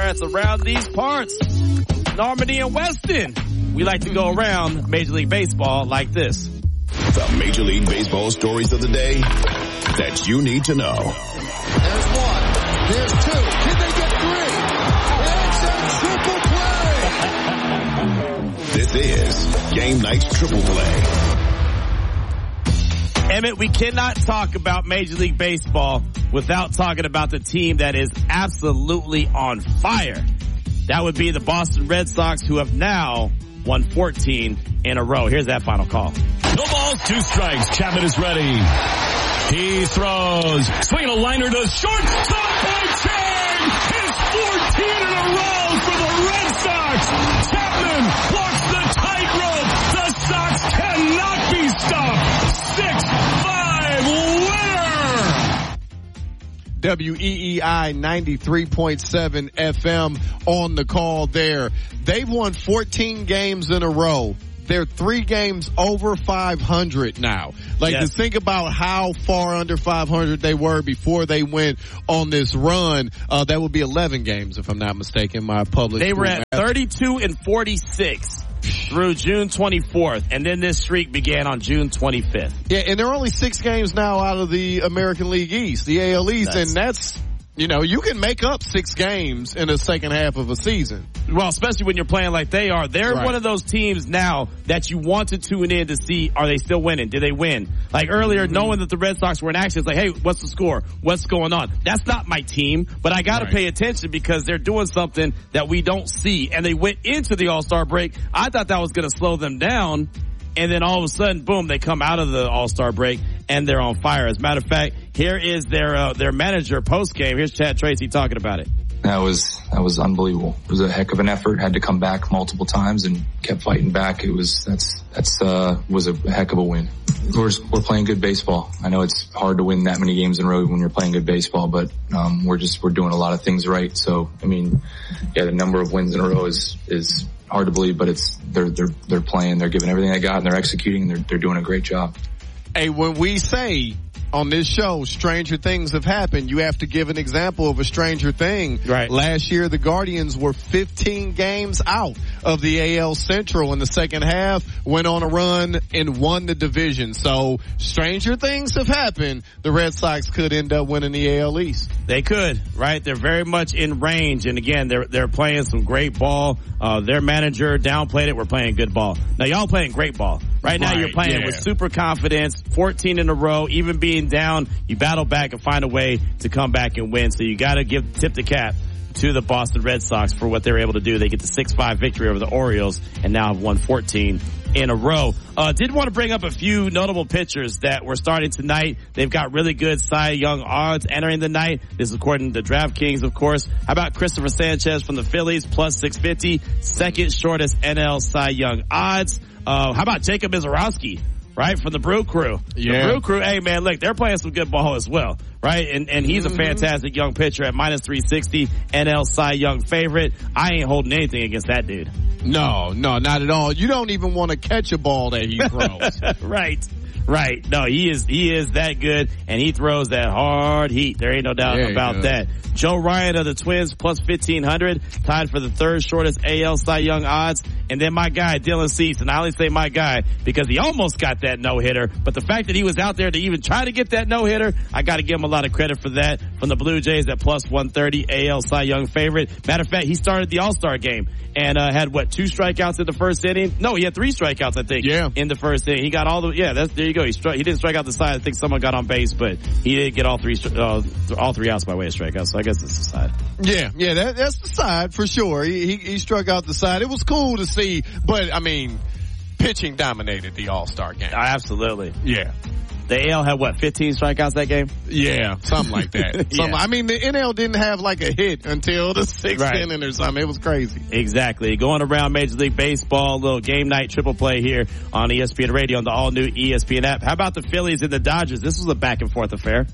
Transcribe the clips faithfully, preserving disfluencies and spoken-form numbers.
where it's around these parts. Normandy and Weston. We like to go around Major League Baseball like this. The Major League Baseball stories of the day that you need to know. There's one. There's two. Can they get three? It's a triple play. This is Game Night's Triple Play. Emmett, we cannot talk about Major League Baseball without talking about the team that is absolutely on fire. That would be the Boston Red Sox, who have now won fourteen in a row. Here's that final call. No balls, two strikes. Chapman is ready. He throws. Swinging a liner to short. Stop by Chang. It's fourteen in a row for the Red Sox. Chapman walks the tightrope. The Sox cannot be stopped. six five winner. W E E I ninety-three point seven F M on the call there. They've won fourteen games in a row. They're three games over five hundred now. Like, yes. To think about how far under five hundred they were before they went on this run, uh, that would be eleven games, if I'm not mistaken, my public. They were at thirty-two and forty-six through June twenty-fourth, and then this streak began on June twenty-fifth. Yeah, and they're only six games now out of the American League East, the A L East, that's, and that's, you know, you can make up six games in the second half of a season. Well, especially when you're playing like they are. They're right. One of those teams now that you want to tune in to see, are they still winning? Did they win? Like earlier, mm-hmm. knowing that the Red Sox were in action, it's like, hey, what's the score? What's going on? That's not my team, but I got to right. pay attention because they're doing something that we don't see. And they went into the All-Star break. I thought that was going to slow them down. And then all of a sudden, boom, they come out of the All-Star break and they're on fire. As a matter of fact, here is their uh, their manager post-game. Here's Chad Tracy talking about it. That was that was unbelievable. It was a heck of an effort. Had to come back multiple times and kept fighting back. It was that's that's uh was a heck of a win. We're we're playing good baseball. I know it's hard to win that many games in a row when you're playing good baseball, but um we're just we're doing a lot of things right. So I mean, yeah, the number of wins in a row is is hard to believe, but it's they're they're they're playing, they're giving everything they got, and they're executing, and they're they're doing a great job. Hey, when we say on this show, stranger things have happened, you have to give an example of a stranger thing. Right. Last year, the Guardians were fifteen games out of the A L Central in the second half, went on a run and won the division. So stranger things have happened. The Red Sox could end up winning the A L East. They could, right? They're very much in range. And again, they're, they're playing some great ball. Uh, their manager downplayed it. We're playing good ball. Now y'all playing great ball. Right now, right, you're playing yeah. with super confidence, fourteen in a row, even being down, you battle back and find a way to come back and win. So you got to give tip the cap to the Boston Red Sox for what they're able to do. They get the six five victory over the Orioles and now have won fourteen in a row. Uh, did want to bring up a few notable pitchers that were starting tonight. They've got really good Cy Young odds entering the night. This is according to DraftKings, of course. How about Christopher Sanchez from the Phillies, plus six fifty, second shortest N L Cy Young odds. Uh, how about Jacob Mizorowski, right, from the Brew Crew? Yeah. The Brew Crew, hey man, look, they're playing some good ball as well, right? And, and he's mm-hmm. a fantastic young pitcher at minus three sixty, N L Cy Young favorite. I ain't holding anything against that dude. No, no, not at all. You don't even want to catch a ball that he throws. Right. Right. No, he is, he is that good, and he throws that hard heat. There ain't no doubt there about that. Joe Ryan of the Twins, plus fifteen hundred, tied for the third shortest A L Cy Young odds. And then my guy, Dylan Cease, and I only say my guy because he almost got that no-hitter, but the fact that he was out there to even try to get that no-hitter, I gotta give him a lot of credit for that. From the Blue Jays at plus one thirty, A L Cy Young favorite. Matter of fact, he started the All-Star game and, uh, had what, two strikeouts in the first inning? No, he had three strikeouts, I think. Yeah. In the first inning. He got all the, yeah, that's, there you go. He struck, he didn't strike out the side. I think someone got on base, but he did get all three, uh, all three outs by way of strikeouts, so I guess it's the side. Yeah, yeah, that, that's the side for sure. He, he, he struck out the side. It was cool to see, but I mean, pitching dominated the All-Star game. Uh, absolutely. Yeah. The A L had what, fifteen strikeouts that game? Yeah, something like that. yeah. Something, I mean, the N L didn't have like a hit until the sixth right. inning or something. It was crazy. Exactly. Going around Major League Baseball, a little game night triple play here on E S P N Radio on the all new E S P N app. How about the Phillies and the Dodgers? This was a back and forth affair.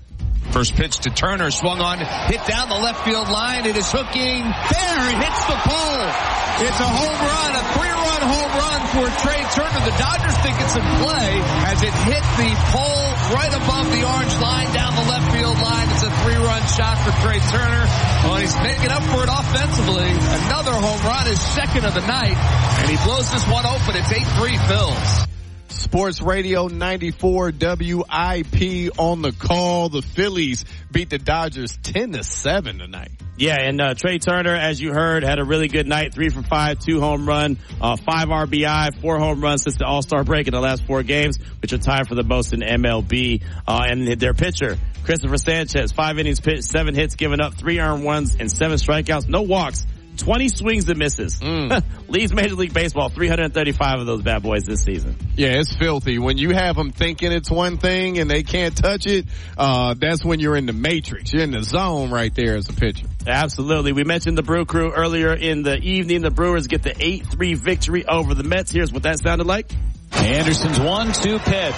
First pitch to Turner, swung on, hit down the left field line. It is hooking fair. It hits the pole. It's a home run, a three-run home run for Trey Turner. The Dodgers think it's in play as it hit the pole right above the orange line down the left field line. It's a three-run shot for Trey Turner. Well, he's making up for it offensively. Another home run, his second of the night, and he blows this one open. It's eight three Phils. Sports Radio ninety-four W I P on the call. The Phillies beat the Dodgers ten to seven tonight. Yeah, and uh, Trey Turner, as you heard, had a really good night. Three for five, two home run, uh, five R B I, four home runs since the All-Star break in the last four games, which are tied for the most in M L B. Uh, and their pitcher, Christopher Sanchez, five innings pitched, seven hits given up, three earned runs, and seven strikeouts, no walks. twenty swings and misses. Mm. Leads Major League Baseball, three hundred thirty-five of those bad boys this season. Yeah, it's filthy. When you have them thinking it's one thing and they can't touch it, uh, that's when you're in the matrix. You're in the zone right there as a pitcher. Absolutely. We mentioned the Brew Crew earlier in the evening. The Brewers get the eight three victory over the Mets. Here's what that sounded like. Anderson's one two pitch.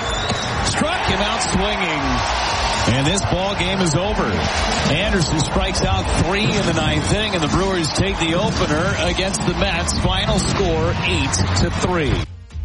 Struck him out swinging. And this ball game is over. Anderson strikes out three in the ninth inning, and the Brewers take the opener against the Mets. Final score eight to three.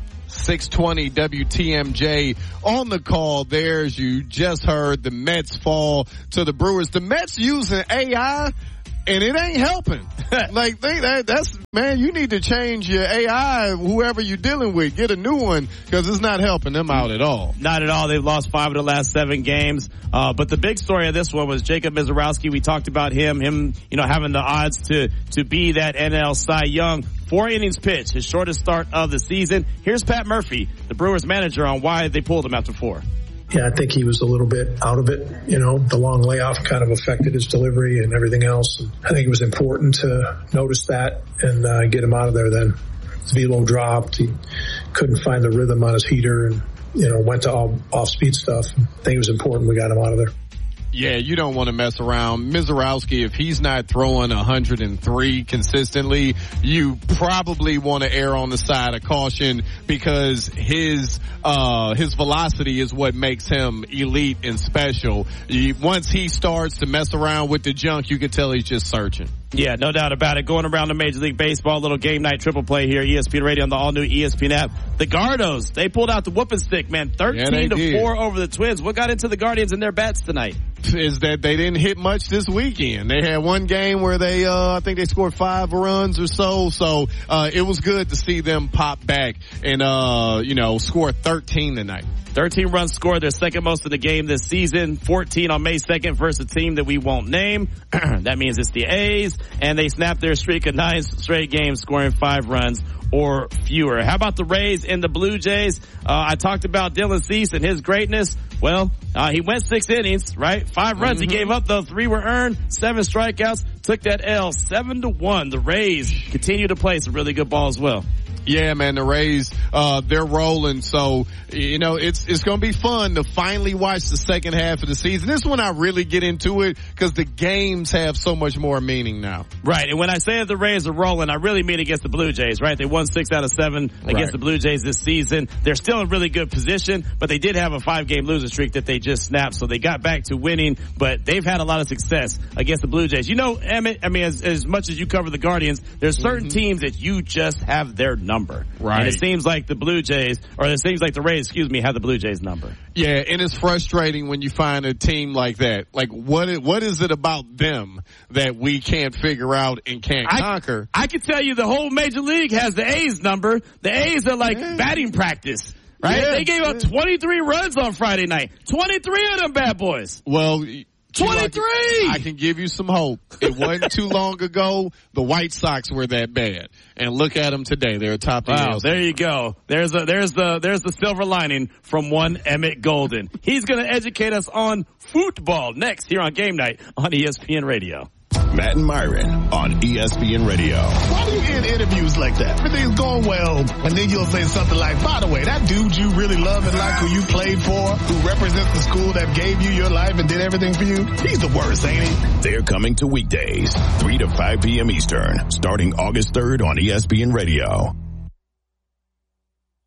six twenty W T M J on the call there. As you just heard, the Mets fall to the Brewers. The Mets using A I, and it ain't helping. Like they, that, that's man, you need to change your A I. Whoever you're dealing with, get a new one because it's not helping them out at all. Not at all. They've lost five of the last seven games. Uh, but the big story of this one was Jacob Misiorowski. We talked about him, him, you know, having the odds to to be that N L Cy Young. Four innings pitched, his shortest start of the season. Here's Pat Murphy, the Brewers manager, on why they pulled him after four. Yeah, I think he was a little bit out of it. You know, the long layoff kind of affected his delivery and everything else. And I think it was important to notice that and uh, get him out of there then. His velo dropped. He couldn't find the rhythm on his heater and, you know, went to all off-speed stuff. I think it was important we got him out of there. Yeah, you don't want to mess around. Misiorowski, if he's not throwing one hundred three consistently, you probably want to err on the side of caution because his uh his velocity is what makes him elite and special. He, once he starts to mess around with the junk, you can tell he's just searching. Yeah, no doubt about it. Going around the Major League Baseball, little game night triple play here, E S P N Radio on the all-new E S P N app. The Gardos, they pulled out the whooping stick, man. thirteen to four over the Twins. What got into the Guardians and their bats tonight? Is that they didn't hit much this weekend. They had one game where they, uh, I think they scored five runs or so. So, uh, it was good to see them pop back and, uh, you know, score thirteen tonight. thirteen runs scored, their second most of the game this season. fourteen on May second versus a team that we won't name. That means it's the A's. And they snapped their streak of nine straight games scoring five runs or fewer. How about the Rays and the Blue Jays? Uh, I talked about Dylan Cease and his greatness. Well, uh, he went six innings, right? Five runs mm-hmm. he gave up, though. Three were earned, seven strikeouts, took that L, seven to one. The Rays continue to play some really good ball as well. Yeah, man, the Rays, uh, they're rolling. So, you know, it's, it's going to be fun to finally watch the second half of the season. This is when I really get into it because the games have so much more meaning now. Right. And when I say that the Rays are rolling, I really mean against the Blue Jays, right? They won six out of seven against right. the Blue Jays this season. They're still in really good position, but they did have a five game losing streak that they just snapped. So they got back to winning, but they've had a lot of success against the Blue Jays. You know, Emmett, I mean, as, as much as you cover the Guardians, there's certain mm-hmm. teams that you just have their number. Right. And it seems like the Blue Jays, or it seems like the Rays, excuse me, have the Blue Jays number. Yeah, and it's frustrating when you find a team like that. Like, what is, what is it about them that we can't figure out and can't I, conquer? I can tell you the whole Major League has the A's number. The A's are like yeah. batting practice. Right? Yeah, they gave up yeah. twenty-three runs on Friday night. twenty-three of them bad boys. Well, twenty-three! I can give you some hope. It wasn't too long ago. The White Sox were that bad. And look at them today. They're atop the Wow, L. there you go. There's a, there's the, there's the silver lining from one Emmett Golden. He's gonna educate us on football next here on Game Night on E S P N Radio. Matt and Myron on E S P N Radio. Why do you end interviews like that? Everything's going well, and then you'll say something like, by the way, that dude you really love and like who you played for, who represents the school that gave you your life and did everything for you, he's the worst, ain't he? They're coming to weekdays, three to five p.m. Eastern, starting August third on E S P N Radio.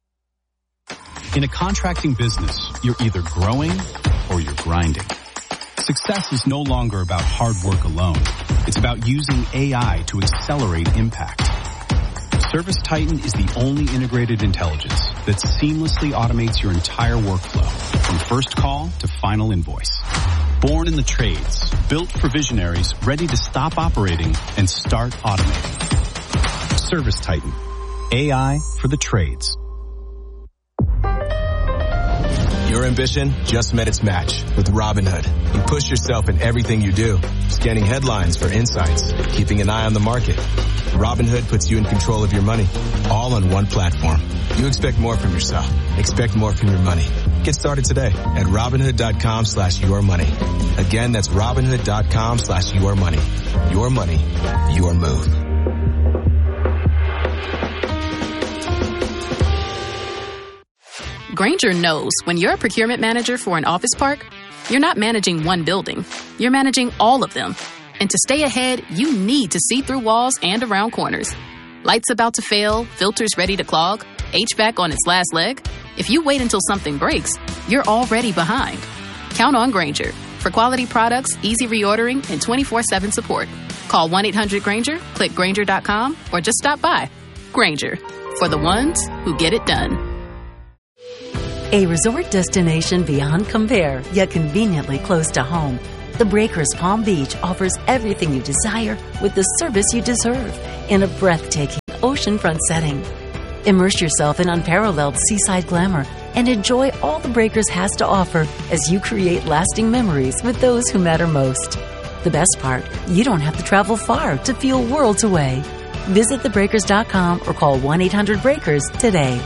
In a contracting business, you're either growing or you're grinding. Success is no longer about hard work alone. It's about using A I to accelerate impact. ServiceTitan is the only integrated intelligence that seamlessly automates your entire workflow, from first call to final invoice. Born in the trades, built for visionaries ready to stop operating and start automating. ServiceTitan. A I for the trades. Your ambition just met its match with Robinhood. You push yourself in everything you do, scanning headlines for insights, keeping an eye on the market. Robinhood puts you in control of your money, all on one platform. You expect more from yourself. Expect more from your money. Get started today at Robinhood.com slash your money. Again, that's Robinhood.com slash your money. Your money, your move. Grainger knows when you're a procurement manager for an office park, you're not managing one building. You're managing all of them. And to stay ahead, you need to see through walls and around corners. Lights about to fail, filters ready to clog, H V A C on its last leg. If you wait until something breaks, you're already behind. Count on Grainger for quality products, easy reordering, and twenty-four seven support. Call one eight hundred Grainger, click Grainger dot com, or just stop by. Grainger, for the ones who get it done. A resort destination beyond compare, yet conveniently close to home. The Breakers Palm Beach offers everything you desire with the service you deserve in a breathtaking oceanfront setting. Immerse yourself in unparalleled seaside glamour and enjoy all the Breakers has to offer as you create lasting memories with those who matter most. The best part, you don't have to travel far to feel worlds away. Visit the breakers dot com or call one eight hundred breakers today.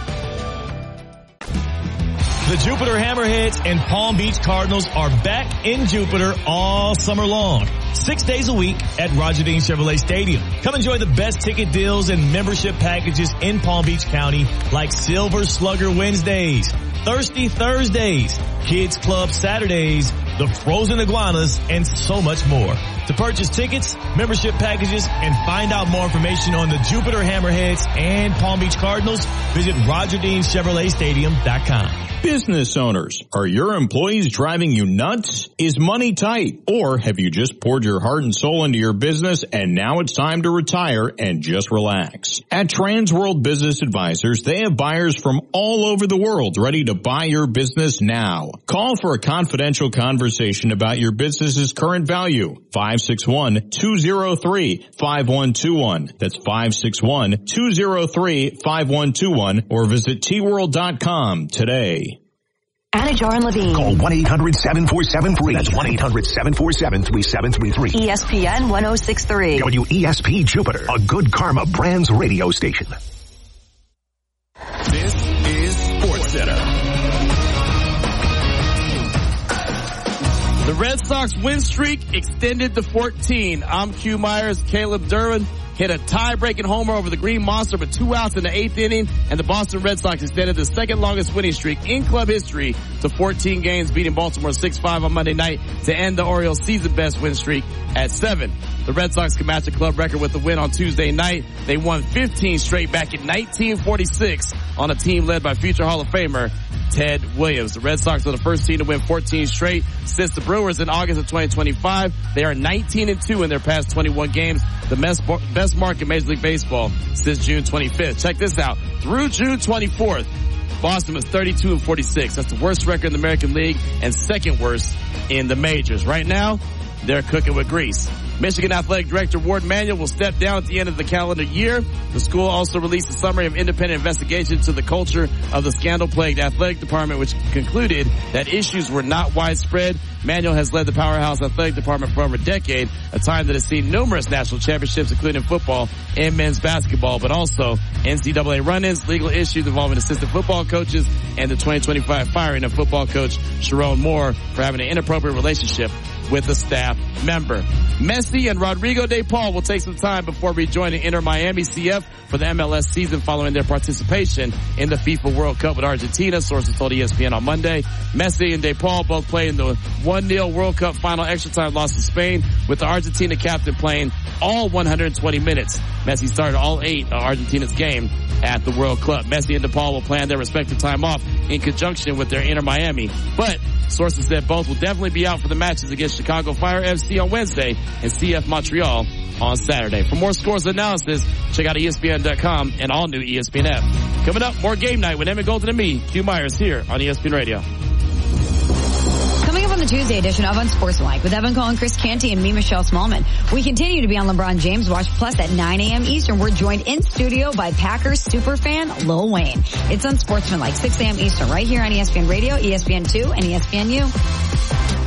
The Jupiter Hammerheads and Palm Beach Cardinals are back in Jupiter all summer long. Six days a week at Roger Dean Chevrolet Stadium. Come enjoy the best ticket deals and membership packages in Palm Beach County, like Silver Slugger Wednesdays, Thirsty Thursdays, Kids Club Saturdays, the Frozen Iguanas, and so much more. To purchase tickets, membership packages, and find out more information on the Jupiter Hammerheads and Palm Beach Cardinals, visit Roger Dean Chevrolet Stadium dot com. Business owners, are your employees driving you nuts? Is money tight? Or have you just poured your heart and soul into your business and now it's time to retire and just relax? At Transworld Business Advisors, they have buyers from all over the world ready to buy your business now. Call for a confidential conversation about your business's current value. five six one, two zero three, five one two one. That's five six one, two zero three, five one two one or visit T world dot com today. Anajar and Levine. Call one eight hundred seven four seven three. That's one eight hundred seven four seven three seven three three. E S P N one oh six point three. W E S P Jupiter, a Good Karma Brands radio station. This is Sports Center. The Red Sox win streak extended to fourteen. I'm Q Myers. Caleb Durbin hit a tie-breaking homer over the Green Monster with two outs in the eighth inning, and the Boston Red Sox extended the second longest winning streak in club history to fourteen games, beating Baltimore six five on Monday night to end the Orioles' season-best win streak at seven. The Red Sox can match the club record with the win on Tuesday night. They won fifteen straight back in nineteen forty-six on a team led by future Hall of Famer Ted Williams. The Red Sox are the first team to win fourteen straight since the Brewers in August of twenty twenty-five. They are nineteen and two in their past twenty-one games, the best, best mark in Major League Baseball since June twenty-fifth. Check this out. Through June twenty-fourth, Boston was thirty-two and forty-six. That's the worst record in the American League and second worst in the majors. Right now, they're cooking with grease. Michigan Athletic Director Ward Manuel will step down at the end of the calendar year. The school also released a summary of independent investigation to the culture of the scandal-plagued athletic department, which concluded that issues were not widespread. Manuel has led the powerhouse athletic department for over a decade, a time that has seen numerous national championships, including football and men's basketball, but also N C double A run-ins, legal issues involving assistant football coaches, and the twenty twenty-five firing of football coach Sharon Moore for having an inappropriate relationship with a staff member. Messi and Rodrigo De Paul will take some time before rejoining Inter Miami C F for the M L S season following their participation in the FIFA World Cup with Argentina, sources told E S P N on Monday. Messi and De Paul both played in the one one nil World Cup final extra time loss to Spain, with the Argentina captain playing all one hundred twenty minutes. Messi started all eight of Argentina's game at the World Club. Messi and DePaul will plan their respective time off in conjunction with their Inter Miami. But sources said both will definitely be out for the matches against Chicago Fire F C on Wednesday and C F Montreal on Saturday. For more scores and analysis, check out E S P N dot com and all new E S P N app. Coming up, more Game Night with Emmett Golden and me, Q Myers, here on E S P N Radio. Coming up on the Tuesday edition of Unsportsmanlike with Evan Cohen, Chris Canty, and me, Michelle Smallman. We continue to be on LeBron James Watch Plus at nine a.m. Eastern. We're joined in studio by Packers superfan Lil Wayne. It's Unsportsmanlike, six a.m. Eastern, right here on E S P N Radio, E S P N two, and E S P N U.